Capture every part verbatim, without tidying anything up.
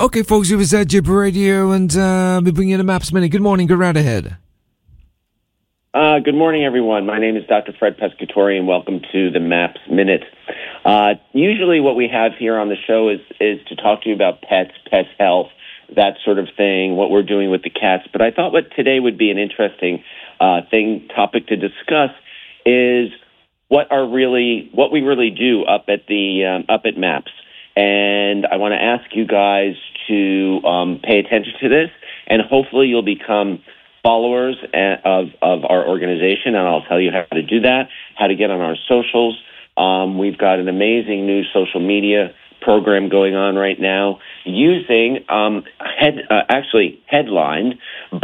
Okay, folks, it was uh, Jib Radio, and uh, we bring you the Maps Minute. Good morning, go right ahead. Uh, good morning, everyone. My name is Doctor Fred Pescatori, and welcome to the Maps Minute. Uh, usually what we have here on the show is, is to talk to you about pets, pets health, that sort of thing, what we're doing with the cats. But I thought what today would be an interesting uh, thing, topic to discuss is what are really, what we really do up at the, um, up at Maps. And I want to ask you guys to um, pay attention to this, and hopefully you'll become followers of, of our organization, and I'll tell you how to do that, how to get on our socials. Um, we've got an amazing new social media program going on right now using, um, head, uh, actually headlined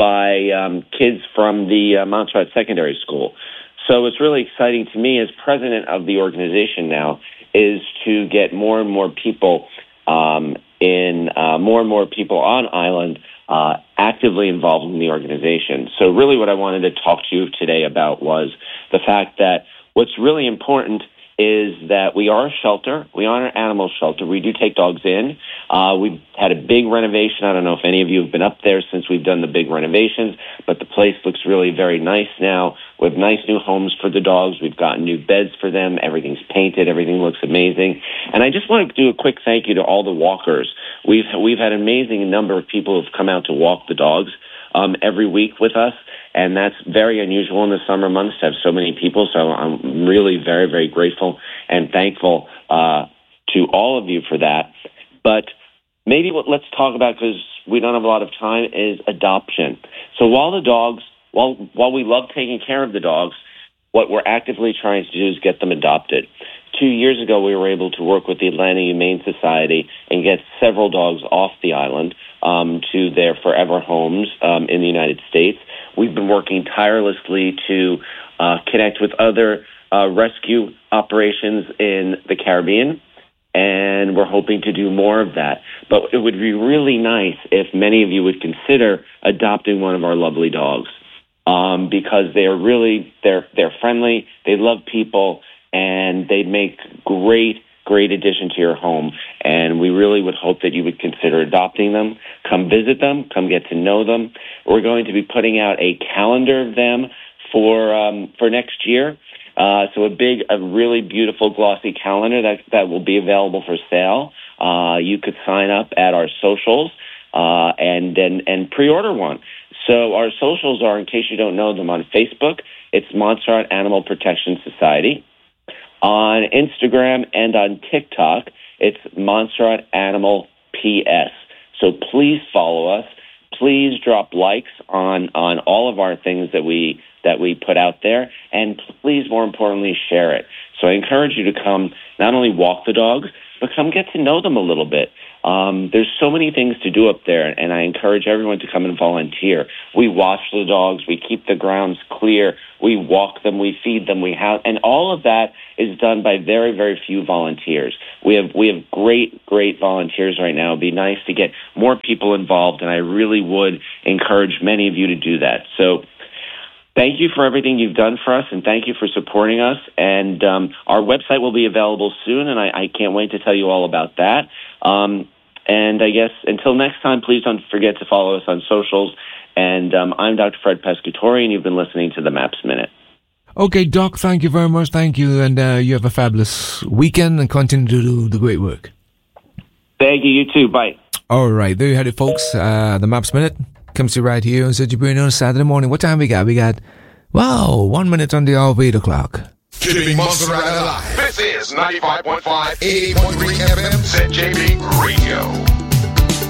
by um, kids from the uh, Montserrat Secondary School. So it's really exciting to me as president of the organization now is to get more and more people um, in, uh, more and more people on island uh, actively involved in the organization. So really what I wanted to talk to you today about was the fact that what's really important is that we are a shelter. We are an animal shelter. We do take dogs in. Uh, we've had a big renovation. I don't know if any of you have been up there since we've done the big renovations, but the place looks really very nice now. We have nice new homes for the dogs. We've gotten new beds for them. Everything's painted. Everything looks amazing. And I just want to do a quick thank you to all the walkers. We've, we've had an amazing number of people who've come out to walk the dogs um, every week with us. And that's very unusual in the summer months to have so many people. So I'm really very, very grateful and thankful uh, to all of you for that. But maybe what let's talk about, because we don't have a lot of time, is adoption. So while the dogs, while while we love taking care of the dogs, what we're actively trying to do is get them adopted. Two years ago, we were able to work with the Atlanta Humane Society and get several dogs off the island um, to their forever homes um, in the United States. We've been working tirelessly to uh, connect with other uh, rescue operations in the Caribbean, and we're hoping to do more of that. But it would be really nice if many of you would consider adopting one of our lovely dogs, um, because they're really, they're, they're friendly, they love people, and they'd make great, great addition to your home. And we really would hope that you would consider adopting them. Come visit them. Come get to know them. We're going to be putting out a calendar of them for um, for next year. Uh, so a big, a really beautiful glossy calendar that, that will be available for sale. Uh, you could sign up at our socials uh, and, and, and pre-order one. So our socials are, in case you don't know them, on Facebook, it's Montserrat Animal Protection Society. On Instagram and on TikTok, it's Montserrat Animal P S. So please follow us. Please drop likes on, on all of our things that we that we put out there, and please, more importantly, share it. So I encourage you to come not only walk the dogs, but come get to know them a little bit. Um, there's so many things to do up there, and I encourage everyone to come and volunteer. We wash the dogs, we keep the grounds clear, we walk them, we feed them, we have, and all of that is done by very, very few volunteers. We have we have great, great volunteers right now. It'd be nice to get more people involved, and I really would encourage many of you to do that. So thank you for everything you've done for us, and thank you for supporting us. And um, our website will be available soon, and I, I can't wait to tell you all about that. Um, and I guess until next time, please don't forget to follow us on socials. And um, I'm Doctor Fred Pescatori, and you've been listening to the Maps Minute. Okay, Doc, thank you very much. Thank you. And uh, you have a fabulous weekend and continue to do the great work. Thank you. You too. Bye. All right. There you had it, folks. Uh, the Maps Minute comes to you right here on Saturday on Saturday morning. What time we got? We got, wow, one minute on the hour of eight o'clock. Keeping Montserrat alive. This is ninety-five point five, eighty point three F M, Z J B Radio.